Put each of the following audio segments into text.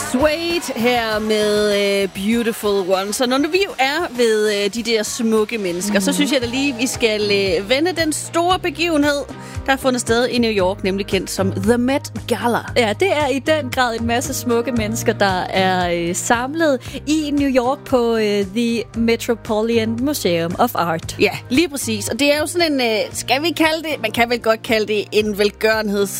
Suede her med Beautiful One. Så når vi jo er ved de der smukke mennesker, så synes jeg da lige, vi skal vende den store begivenhed, der har fundet sted i New York, nemlig kendt som The Met Gala. Ja, det er i den grad en masse smukke mennesker, der er samlet i New York på The Metropolitan Museum of Art. Ja, lige præcis. Og det er jo sådan en, skal vi kalde det, man kan vel godt kalde det en velgørenheds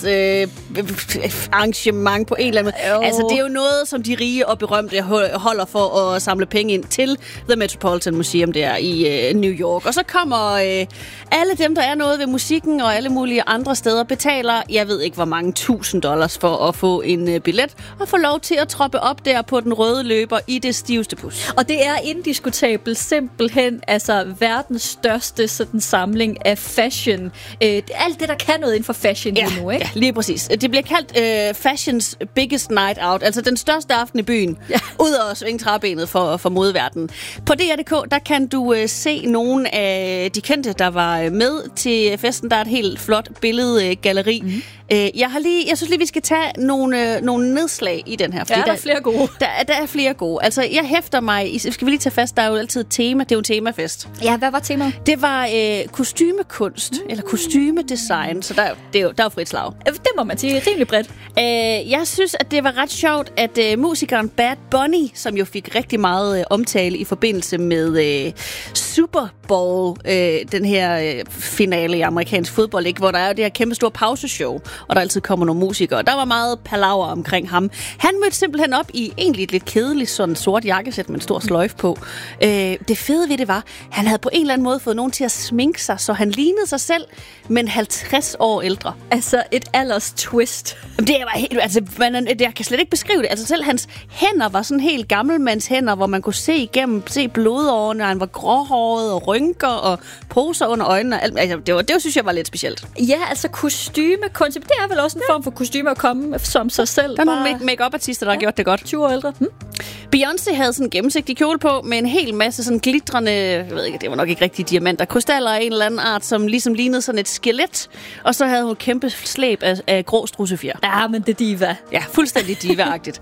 arrangement på en eller anden måde. Altså, det er jo noget, som de rige og berømte holder for at samle penge ind til The Metropolitan Museum der i New York. Og så kommer alle dem, der er noget ved musikken og alle mulige andre steder, betaler, jeg ved ikke hvor mange $1,000 for at få en billet og få lov til at troppe op der på den røde løber i det stiveste pus. Og det er indiskutabelt simpelthen altså verdens største sådan samling af fashion. Alt det, der kan noget inden for fashion lige nu, ikke? Ja, lige præcis. Det bliver kaldt Fashions Biggest Night Out, altså den største aften i byen, ud over at svinge træbenet for modeverdenen. På DR.dk, der kan du se nogle af de kendte, der var med til festen. Der er et helt flot billedgalleri. Mm-hmm. Jeg synes lige, vi skal tage nogle nedslag i den her. Ja, der er flere gode. Der er flere gode. Altså, jeg hæfter mig... Skal vi lige tage fast? Der er jo altid et tema. Det er jo en temafest. Ja, hvad var temaet? Det var kostymekunst, eller kostymedesign. Så der er jo frit slag. Det må man sige. Rimelig bredt. Jeg synes, at det var ret sjovt, at musikeren Bad Bunny, som jo fik rigtig meget omtale i forbindelse med Super Bowl, den her finale i amerikansk fodbold, ikke? Hvor der er jo det her kæmpe store pauseshow, og der altid kommer nogle musikere. Der var meget palaver omkring ham. Han mødte simpelthen op i egentlig et lidt kedeligt sådan sort jakkesæt med en stor sløjf på. Det fede ved det var, han havde på en eller anden måde fået nogen til at sminke sig, så han lignede sig selv, men 50 år ældre. Altså et alders twist. Det var helt, altså, jeg kan slet ikke beskrive det. Altså selv hans hænder var sådan helt gammelmands hænder, hvor man kunne se blodårene, og han var gråhåret og rynker og poser under øjnene. Altså, det synes jeg var lidt specielt. Ja, altså kostymekunst, det er vel også en form for kostyme at komme som sig selv. Der er nogle make-up-artister, der har gjort det godt. 20 år ældre. Beyoncé havde sådan en gennemsigtig kjole på, med en hel masse sådan glitrende, jeg ved ikke, det var nok ikke rigtig diamanter, krystaller af en eller anden art, som ligesom lignede sådan et skelet, og så havde hun et kæmpe slæb af grå strudsefjer. Ja, men det er diva. Ja, fuldstændig diva-agtigt.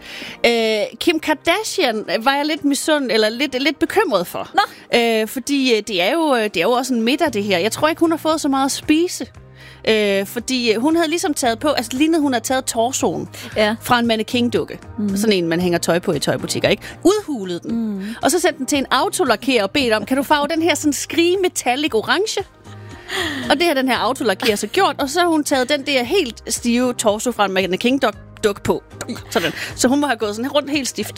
Kim Kardashian var jeg lidt misund, eller lidt bekymret for. Fordi det er jo også en middag, det her. Jeg tror ikke, hun har fået så meget at spise. Fordi hun havde ligesom taget på, altså lignede hun havde taget torsoen fra en mannequin-dukke. Sådan en, man hænger tøj på i tøjbutikker, ikke? Udhulede den. Og så sendte den til en autolakerer og bedte om, kan du farve den her sådan skrige-metallic orange? Og det har den her autolakerer så gjort, og så har hun taget den der helt stive torso fra en mannequin-dukke på. Sådan. Så hun må have gået sådan rundt helt stift.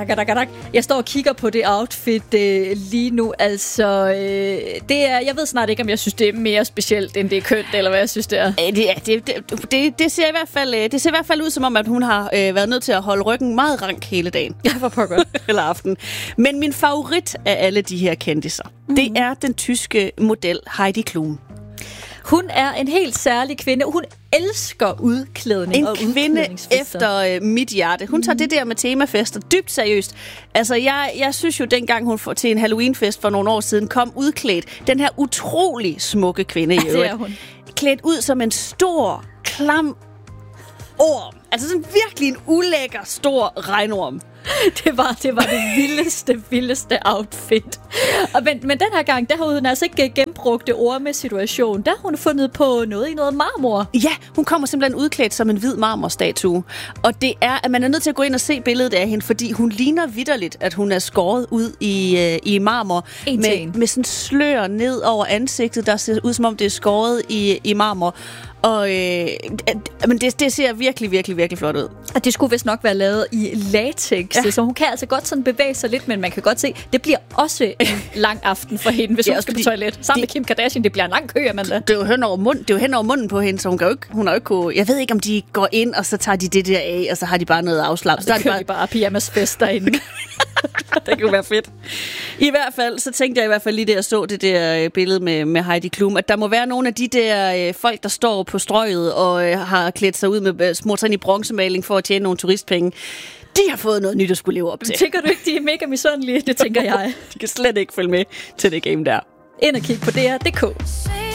Jeg står og kigger på det outfit lige nu. Altså, det er, jeg ved snart ikke, om jeg synes, det er mere specielt, end det er kønt, eller hvad jeg synes, det er. Det ser i hvert fald ud, som om, at hun har været nødt til at holde ryggen meget rank hele dagen. Ja, for pokker. Eller aften. Men min favorit af alle de her kendiser, det er den tyske model Heidi Klum. Hun er en helt særlig kvinde. Hun elsker udklædning og udklædningsfester. En kvinde efter mit hjerte. Hun tager det der med temafester dybt seriøst. Altså, jeg synes jo, dengang hun til en Halloweenfest for nogle år siden kom udklædt, den her utrolig smukke kvinde i øvrigt, klædt ud som en stor, klam orm. Altså sådan virkelig en ulækker, stor regnorm. Det var det vildeste outfit. Men den her gang, der har hun altså ikke genbrugt det orme-situation. Der har hun fundet på noget marmor. Ja, hun kommer simpelthen udklædt som en hvid marmorstatue. Og det er, at man er nødt til at gå ind og se billedet af hende, fordi hun ligner vitterligt, at hun er skåret ud i marmor. Med sådan slør ned over ansigtet, der ser ud som om det er skåret i marmor. Og men det ser virkelig, virkelig, virkelig flot ud. Og det skulle vist nok være lavet i latex, så hun kan altså godt sådan bevæge sig lidt, men man kan godt se, det bliver også en lang aften for hende, hvis hun skal på toilet. Sammen med Kim Kardashian, det bliver en lang kø, Amanda. Det er jo hen over munden på hende, så hun har jo ikke kunne... Jeg ved ikke, om de går ind, og så tager de det der af, og så har de bare noget afslappet. Så kører de bare pyjamasfest derinde. Det kunne være fedt. I hvert fald, så tænkte jeg lige, da jeg så det der billede med Heidi Klum, at der må være nogle af de der folk, der står på strøget og har klædt sig ud med smurt sig ind i bronzemaling for at tjene nogle turistpenge. De har fået noget nyt at skulle leve op til. Tænker du ikke, de er mega misundelige? Det tænker jeg. De kan slet ikke følge med til det game der. Ind og kig på DR.dk.